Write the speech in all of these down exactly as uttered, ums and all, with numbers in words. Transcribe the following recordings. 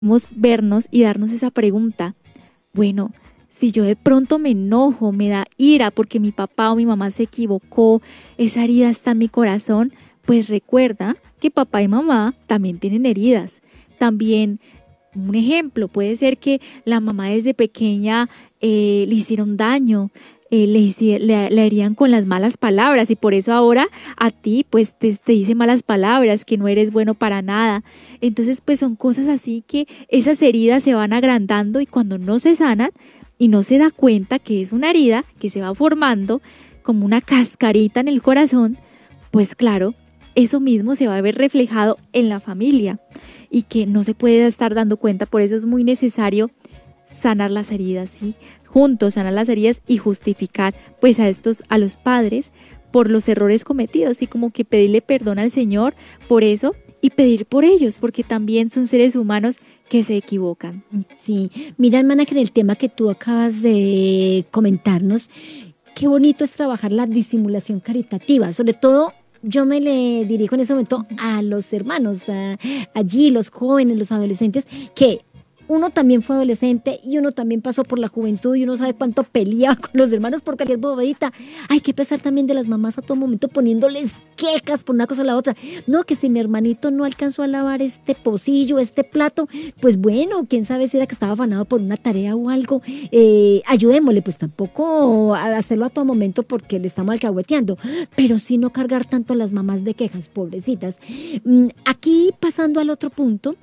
Podemos vernos y darnos esa pregunta. Bueno, si yo de pronto me enojo, me da ira porque mi papá o mi mamá se equivocó, esa herida está en mi corazón, pues recuerda que papá y mamá también tienen heridas. También, un ejemplo, puede ser que la mamá desde pequeña eh, le hicieron daño, eh, le, hici- le, le herían con las malas palabras y por eso ahora a ti pues te, te dice malas palabras, que no eres bueno para nada. Entonces pues son cosas así que esas heridas se van agrandando y cuando no se sanan y no se da cuenta que es una herida que se va formando como una cascarita en el corazón, pues claro, eso mismo se va a ver reflejado en la familia y que no se puede estar dando cuenta. Por eso es muy necesario sanar las heridas, ¿sí? Juntos sanar las heridas y justificar pues a estos, a los padres por los errores cometidos y como que pedirle perdón al Señor por eso y pedir por ellos porque también son seres humanos que se equivocan. Sí, mira hermana que en el tema que tú acabas de comentarnos, qué bonito es trabajar la disimulación caritativa, sobre todo yo me le dirijo en ese momento a los hermanos, a, allí los jóvenes, los adolescentes, que uno también fue adolescente y uno también pasó por la juventud y uno sabe cuánto peleaba con los hermanos por cualquier bobadita. Hay que pesar también de las mamás a todo momento poniéndoles quejas por una cosa o la otra. No, que si mi hermanito no alcanzó a lavar este pocillo, este plato, pues bueno, quién sabe si era que estaba afanado por una tarea o algo, eh, ayudémosle, pues tampoco a hacerlo a todo momento porque le estamos alcahueteando, pero sí no cargar tanto a las mamás de quejas, pobrecitas. Mm, Aquí pasando al otro punto,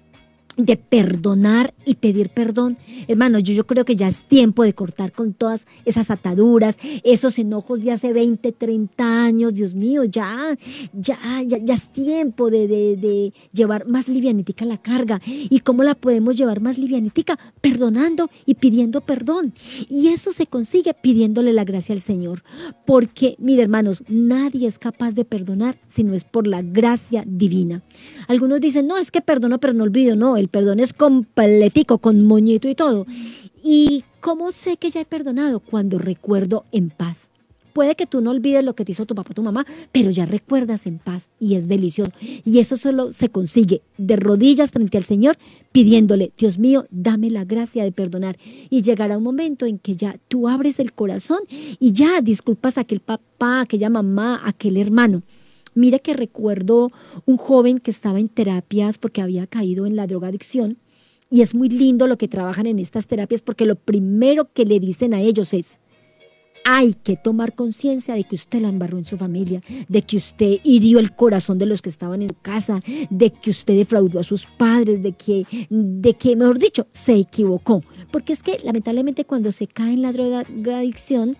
de perdonar y pedir perdón. Hermanos, yo, yo creo que ya es tiempo de cortar con todas esas ataduras, esos enojos de hace veinte, treinta años, Dios mío, ya, ya, ya, ya es tiempo de, de, de llevar más livianitica la carga. ¿Y cómo la podemos llevar más livianitica? Perdonando y pidiendo perdón. Y eso se consigue pidiéndole la gracia al Señor. Porque, mire hermanos, nadie es capaz de perdonar si no es por la gracia divina. Algunos dicen, no, es que perdono pero no olvido. No, el perdón es completico, con moñito y todo. ¿Y cómo sé que ya he perdonado? Cuando recuerdo en paz. Puede que tú no olvides lo que te hizo tu papá o tu mamá, pero ya recuerdas en paz y es delicioso. Y eso solo se consigue de rodillas frente al Señor, pidiéndole, Dios mío, dame la gracia de perdonar. Y llegará un momento en que ya tú abres el corazón y ya disculpas a aquel papá, a aquella mamá, a aquel hermano. Mira que recuerdo un joven que estaba en terapias porque había caído en la drogadicción y es muy lindo lo que trabajan en estas terapias porque lo primero que le dicen a ellos es: hay que tomar conciencia de que usted la embarró en su familia, de que usted hirió el corazón de los que estaban en su casa, de que usted defraudó a sus padres, de que, de que, mejor dicho, se equivocó. Porque es que lamentablemente cuando se cae en la drogadicción,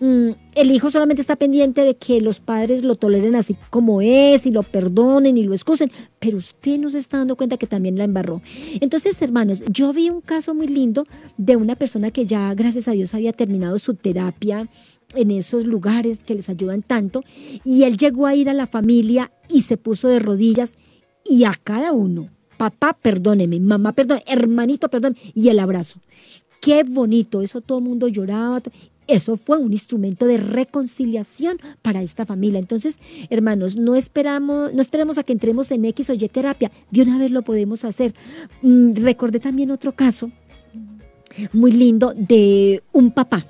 el hijo solamente está pendiente de que los padres lo toleren así como es y lo perdonen y lo excusen, pero usted no se está dando cuenta que también la embarró. Entonces, hermanos, yo vi un caso muy lindo de una persona que ya, gracias a Dios, había terminado su terapia en esos lugares que les ayudan tanto, y él llegó a ir a la familia y se puso de rodillas y a cada uno, papá, perdóneme, mamá, perdón, hermanito, perdón, y el abrazo. Qué bonito, eso todo el mundo lloraba. Eso fue un instrumento de reconciliación para esta familia. Entonces, hermanos, no esperamos, no esperemos a que entremos en X o Y terapia. De una vez lo podemos hacer. Mm, recordé también otro caso muy lindo de un papá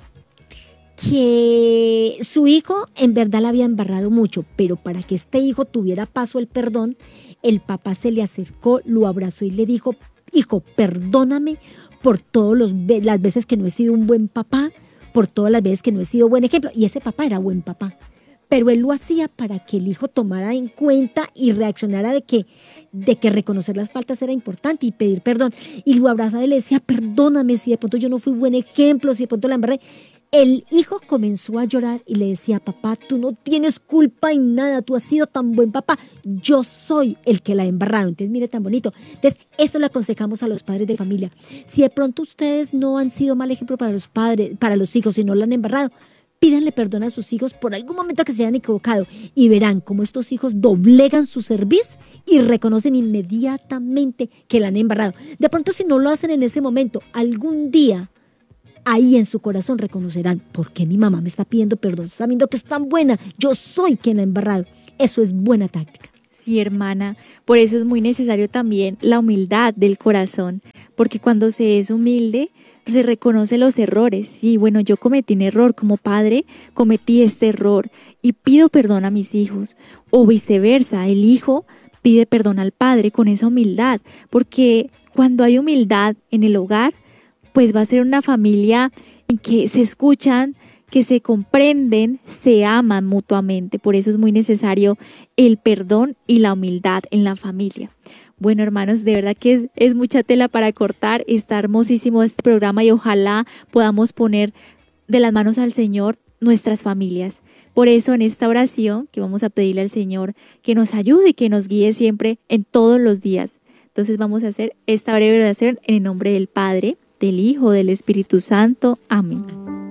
que su hijo en verdad la había embarrado mucho, pero para que este hijo tuviera paso el perdón, el papá se le acercó, lo abrazó y le dijo: hijo, perdóname por todas las veces que no he sido un buen papá, por todas las veces que no he sido buen ejemplo. Y ese papá era buen papá, pero él lo hacía para que el hijo tomara en cuenta y reaccionara de que, de que reconocer las faltas era importante y pedir perdón. Y lo abrazaba y le decía: perdóname si de pronto yo no fui buen ejemplo, si de pronto la embarré. El hijo comenzó a llorar y le decía: papá, tú no tienes culpa en nada, tú has sido tan buen papá, yo soy el que la ha embarrado. Entonces, mire, tan bonito. Entonces, eso le aconsejamos a los padres de familia. Si de pronto ustedes no han sido mal ejemplo para los padres, para los hijos, y no la han embarrado, pídanle perdón a sus hijos por algún momento que se hayan equivocado y verán cómo estos hijos doblegan su cerviz y reconocen inmediatamente que la han embarrado. De pronto, si no lo hacen en ese momento, algún día ahí en su corazón reconocerán: ¿por qué mi mamá me está pidiendo perdón? Sabiendo que es tan buena, yo soy quien la ha embarrado. Eso es buena táctica. Sí, hermana, por eso es muy necesario también la humildad del corazón, porque cuando se es humilde, se reconoce los errores. Sí, bueno, yo cometí un error como padre, cometí este error y pido perdón a mis hijos. O viceversa, el hijo pide perdón al padre con esa humildad, porque cuando hay humildad en el hogar, pues va a ser una familia en que se escuchan, que se comprenden, se aman mutuamente. Por eso es muy necesario el perdón y la humildad en la familia. Bueno, hermanos, de verdad que es, es mucha tela para cortar. Está hermosísimo este programa y ojalá podamos poner de las manos al Señor nuestras familias. Por eso en esta oración que vamos a pedirle al Señor que nos ayude y que nos guíe siempre en todos los días. Entonces vamos a hacer esta breve oración en el nombre del Padre, del Hijo, del Espíritu Santo. Amén.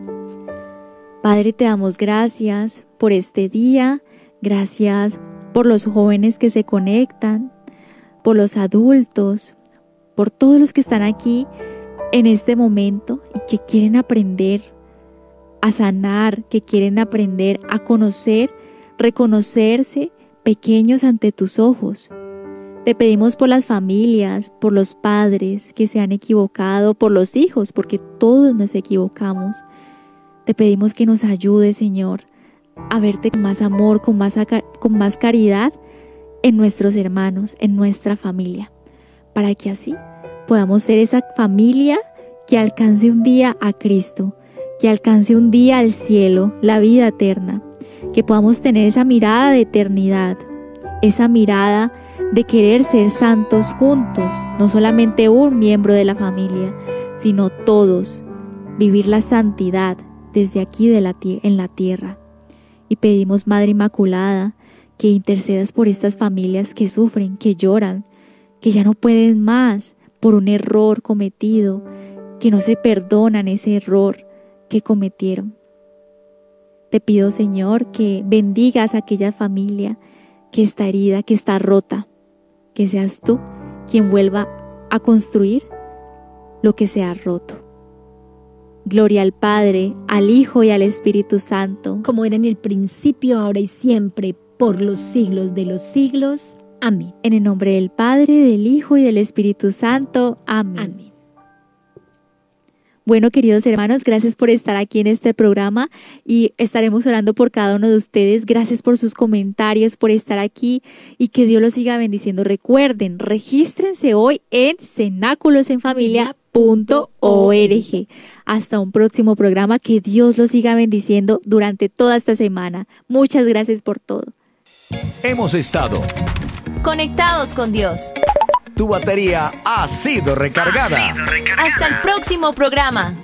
Padre, te damos gracias por este día, gracias por los jóvenes que se conectan, por los adultos, por todos los que están aquí en este momento y que quieren aprender a sanar, que quieren aprender a conocer, reconocerse pequeños ante tus ojos. Te pedimos por las familias, por los padres que se han equivocado, por los hijos, porque todos nos equivocamos. Te pedimos que nos ayudes, Señor, a verte con más amor, con más, con más caridad en nuestros hermanos, en nuestra familia, para que así podamos ser esa familia que alcance un día a Cristo, que alcance un día al cielo, la vida eterna, que podamos tener esa mirada de eternidad, esa mirada de querer ser santos juntos, no solamente un miembro de la familia, sino todos, vivir la santidad desde aquí de la en la tierra. Y pedimos, Madre Inmaculada, que intercedas por estas familias que sufren, que lloran, que ya no pueden más por un error cometido, que no se perdonan ese error que cometieron. Te pido, Señor, que bendigas a aquella familia que está herida, que está rota, que seas tú quien vuelva a construir lo que se ha roto. Gloria al Padre, al Hijo y al Espíritu Santo, como era en el principio, ahora y siempre, por los siglos de los siglos. Amén. En el nombre del Padre, del Hijo y del Espíritu Santo. Amén. Amén. Bueno, queridos hermanos, gracias por estar aquí en este programa y estaremos orando por cada uno de ustedes. Gracias por sus comentarios, por estar aquí y que Dios los siga bendiciendo. Recuerden, regístrense hoy en cenáculos en familia punto org. Hasta un próximo programa. Que Dios los siga bendiciendo durante toda esta semana. Muchas gracias por todo. Hemos estado conectados con Dios. Tu batería ha sido recargada. Hasta el próximo programa.